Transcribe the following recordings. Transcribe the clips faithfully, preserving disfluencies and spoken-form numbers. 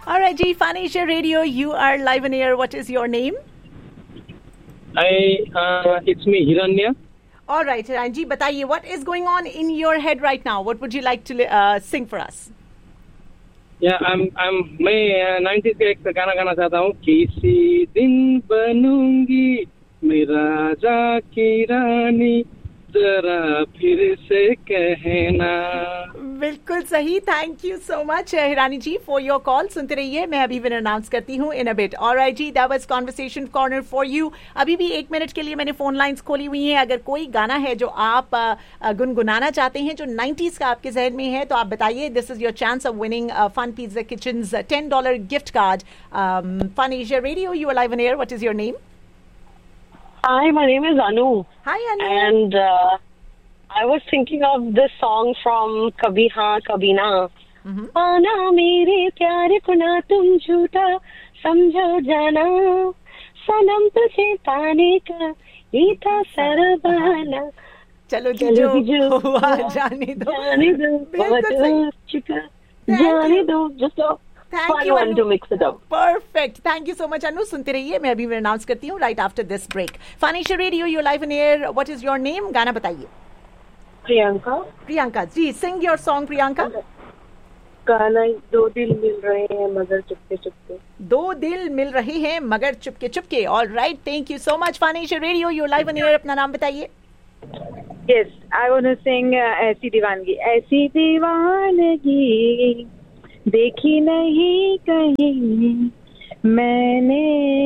All right, G, Fun Asia Radio, you are live on air. What is your name? I, uh, it's me, Hiranya. All right, Hiranji, बताइए, what is going on in your head right now? What would you like to uh, sing for us? Yeah, I'm, I'm, मैं nineties का एक गाना गाना चाहता हूँ. किसी दिन बनूंगी मैं राजा की रानी, जरा फिर से कहना. बिल्कुल सही. Thank you so much Hirani ji for your call. सुनते रहिए, मैं अभी विनर अनाउंस करती हूँ इन a bit. Alright ji, that was conversation corner for you. अभी भी एक मिनट के लिए मैंने फोन लाइंस खोली हुई हैं. अगर कोई गाना है जो आप गुनगुनाना चाहते हैं जो नाइन्टीज का आपके जहन में है तो आप बताइए. This is your chance of winning fun pizza kitchens ten dollar gift card. Fun Asia radio, you are live on air. What is your name? Hi, my name is Anu. Hi, Anu. And uh, I was thinking of this song from Kabhi Haan Kabhi Na. आना मेरे प्यार को ना तुम झूठा समझो जाना, सनम तुझे पाने का ये था सरबाना. चलो जी, जो हुआ जाने दो, जाने दो, बहुत हो चुका जाने दो. Just a fun one to mix it up. Perfect. Thank you so much, Anu. सुनते रहिए, मैं अभी अनाउंस करती हूँ right after this break. Fun Asia Radio, you're live on air. What is your name? गाना बताइए. Priyanka. Priyanka ji, sing your song, Priyanka. गाना दो दिल मिल रहे हैं मगर चुपके चुपके. दो दिल मिल रहे हैं मगर Chupke Chupke. All right, thank you so much. Fun Asia Radio, you're live on air. अपना नाम बताइए. Yes, I want to sing uh, ऐसी दीवानगी. ऐसी दीवानगी देखी नहीं कहीं मैंने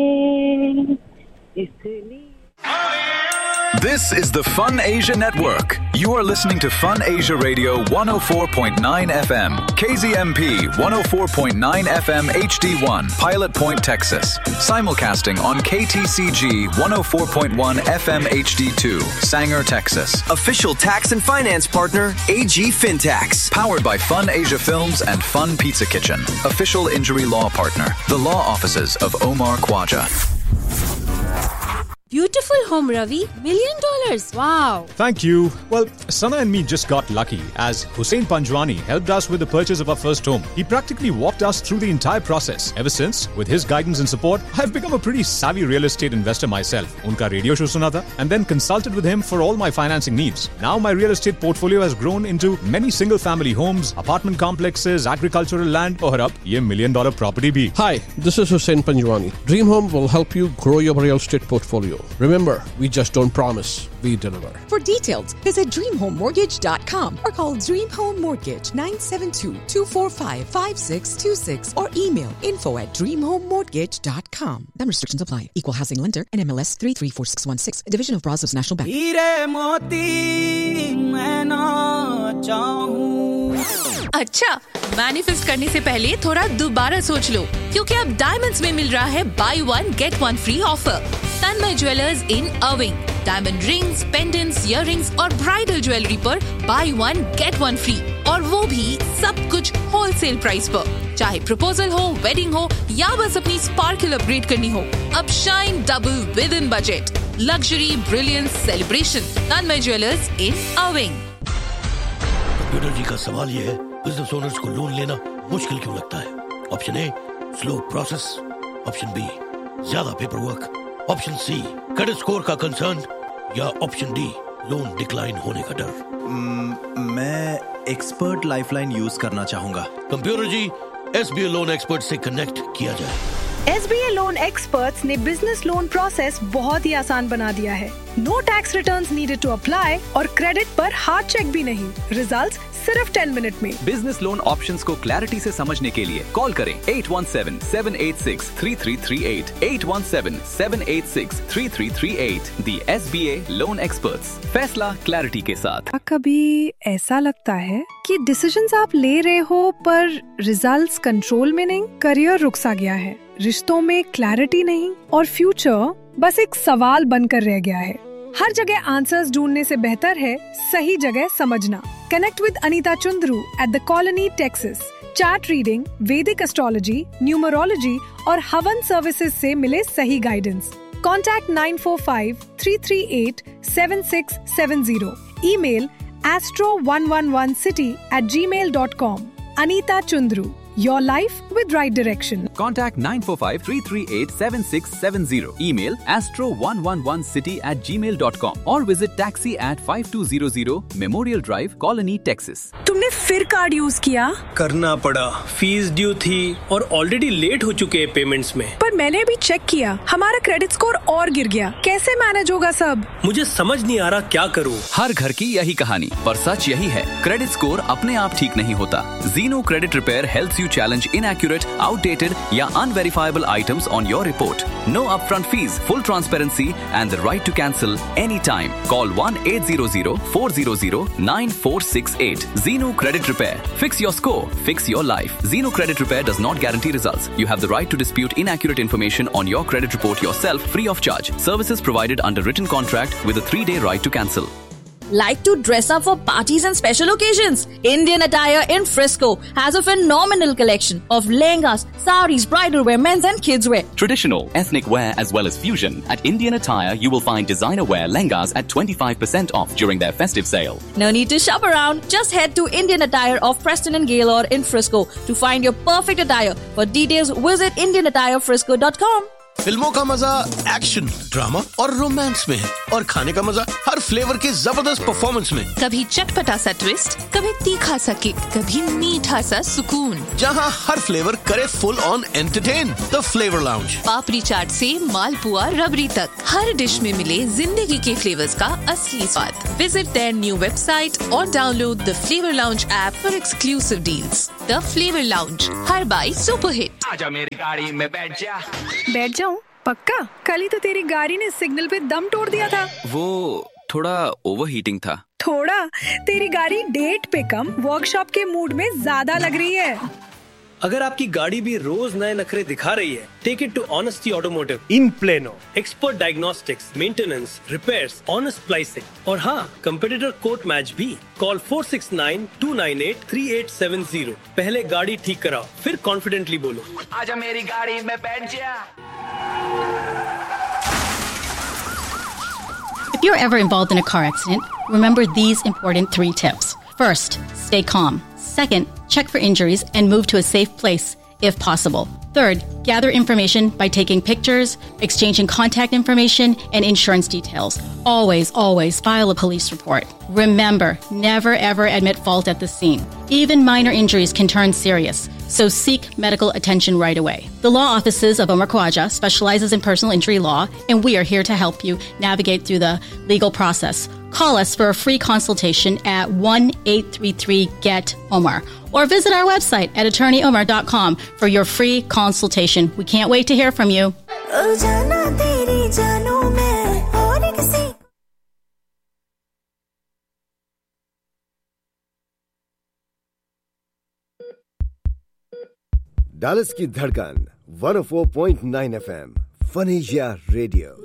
इसलिए. This is the Fun Asia Network. You are listening to Fun Asia Radio one oh four point nine F M, K Z M P one oh four point nine F M H D one, Pilot Point, Texas. Simulcasting on K T C G one oh four point one F M H D two, Sanger, Texas. Official tax and finance partner, A G Fintax. Powered by Fun Asia Films and Fun Pizza Kitchen. Official injury law partner, the law offices of Omar Khwaja. Beautiful home, Ravi. Million dollars. Wow. Thank you. Well, Sana and me just got lucky as Hussein Panjwani helped us with the purchase of our first home. He practically walked us through the entire process. Ever since, with his guidance and support, I've become a pretty savvy real estate investor myself. Unka radio show suna tha and then consulted with him for all my financing needs. Now my real estate portfolio has grown into many single family homes, apartment complexes, agricultural land, aur ab ye million dollar property bhi. Hi, this is Hussein Panjwani. Dream Home will help you grow your real estate portfolio. Remember, we just don't promise, we deliver. For details, visit dream home mortgage dot com or call Dream Home Mortgage nine seven two, two four five, five six two six or email info at dream home mortgage dot com. Some restrictions apply. Equal housing lender N M L S three three four six one six, a division of Brazos National Bank. हीरे मोती मैं ना चाहूं. अच्छा, manifest करने से पहले थोड़ा दोबारा सोच लो, क्योंकि अब डायमंड्स में मिल रहा है by one get one free offer. Tanmay jewellers in अर्विंग. Diamond rings, pendants, earrings और ब्राइडल ज्वेलरी पर by one get one free, और वो भी सब कुछ होलसेल प्राइस पर. चाहे प्रपोजल हो, वेडिंग हो या बस अपनी स्पार्कल अपग्रेड करनी हो, अब shine double with in budget. Luxury, brilliance, celebration. Tanmay jewellers in अर्विंग. Computer जी का सवाल ये है, बिजनेस ओनर्स को लोन लेना मुश्किल क्यों लगता है? Option A, slow process. Option B, ज्यादा paper work. Option C, credit score का कंसर्न. या ऑप्शन डी, लोन डिक्लाइन होने का डर. mm, मैं एक्सपर्ट लाइफलाइन यूज करना चाहूंगा. कंप्यूटर जी, एस बी ए लोन एक्सपर्ट से कनेक्ट किया जाए. एस बी ए लोन एक्सपर्ट्स ने बिजनेस लोन प्रोसेस बहुत ही आसान बना दिया है. No tax returns needed to apply और क्रेडिट पर हार्ड चेक भी नहीं. रिजल्ट्स सिर्फ टेन मिनट में. बिजनेस लोन ऑप्शंस को क्लैरिटी से समझने के लिए कॉल करें eight one seven, seven eight six, three three three eight, eight one seven, seven eight six, three three three eight. दी एस बी ए लोन एक्सपर्ट्स. फैसला clarity के साथ. कभी ऐसा लगता है कि डिसीजंस आप ले रहे हो पर रिजल्ट्स कंट्रोल में नहीं, करियर रुक सा गया है, रिश्तों में क्लैरिटी नहीं और फ्यूचर बस एक सवाल बनकर रह गया है. हर जगह आंसर्स ढूंढने से बेहतर है सही जगह समझना. Connect with Anita Chundru at the colony Texas. Chart reading, वैदिक एस्ट्रोलॉजी, न्यूमरोलॉजी और हवन सर्विसेज से मिले सही guidance. Contact nine four five, three three eight, seven six seven zero. Email astro one one one city at gmail dot com. Anita Chundru, Your life with right direction. Contact nine four five, three three eight, seven six seven zero. Email astro one one one city at gmail dot com or visit taxi at five two zero zero Memorial Drive, Colony, Texas. तुमने फिर card use किया? करना पड़ा, fees due थी और already late हो चुके हैं पेमेंट्स में। पर मैंने अभी चेक किया, हमारा क्रेडिट स्कोर और गिर गया। कैसे मैनेज होगा सब? मुझे समझ नहीं आ रहा क्या करूँ। हर घर की यही कहानी, पर सच यही है, क्रेडिट स्कोर अपने आप ठीक नहीं होता। Zeno Credit Repair helps you challenge inaccurate, outdated या unverifiable items on your report. No upfront fees, full transparency and the right to cancel anytime. Call one eight hundred, four hundred, nine four six eight. Zeno Credit Repair. Fix your score. Fix your life. Zeno Credit Repair does not guarantee results. You have the right to dispute inaccurate information on your credit report yourself free of charge. Services provided under written contract with a three-day right to cancel. Like to dress up for parties and special occasions? Indian Attire in Frisco has a phenomenal collection of lehengas, saris, bridal wear, men's and kids wear. Traditional, ethnic wear as well as fusion. At Indian Attire, you will find designer wear lehengas at twenty-five percent off during their festive sale. No need to shop around. Just head to Indian Attire of Preston and Gaylord in Frisco to find your perfect attire. For details, visit indian attire frisco dot com. फिल्मों का मजा action, drama और romance में है और खाने का मजा हर फ्लेवर के जबरदस्त परफॉर्मेंस में। कभी चटपटा सा ट्विस्ट, कभी तीखा सा किक, कभी मीठा सा सुकून, जहां हर फ्लेवर करे full on entertain. The flavour lounge. पापड़ी चाट से मालपुआ रबड़ी तक, हर डिश में मिले जिंदगी के फ्लेवर्स का असली स्वाद। विजिट देयर न्यू वेबसाइट और download the flavour lounge app for exclusive deals. The flavour lounge, her bite super hit. आजा मेरी गाड़ी में बैठ जा। बैठ जाऊं? पक्का? कल ही तो तेरी गाड़ी ने सिग्नल पे दम तोड़ दिया था। वो थोड़ा ओवरहीटिंग था। थोड़ा? तेरी गाड़ी डेट पे कम वर्कशॉप के मूड में ज्यादा लग रही है। अगर आपकी गाड़ी भी रोज नए नखरे दिखा रही है, take it to honesty automotive in plano. Expert diagnostics, maintenance, repairs, honest pricing और हाँ, कंपेटिटर कोट मैच भी। Call four six nine, to nine eight, three eight seven zero. पहले गाड़ी ठीक कराओ, फिर कॉन्फिडेंटली बोलो, आजा मेरी गाड़ी में बैठ जा। If you're ever involved in a car accident, remember these important three tips. First, stay calm. Second, check for injuries and move to a safe place if possible. Third, gather information by taking pictures, exchanging contact information, and insurance details. Always, always file a police report. Remember, never ever admit fault at the scene. Even minor injuries can turn serious, so seek medical attention right away. The law offices of Omar Khawaja specializes in personal injury law, and we are here to help you navigate through the legal process. Call us for a free consultation at one eight three three, G E T, Omar, or visit our website at attorney omar dot com for your free consultation. We can't wait to hear from you. Dallas की धड़कन one O four point nine F M, fun Asia radio.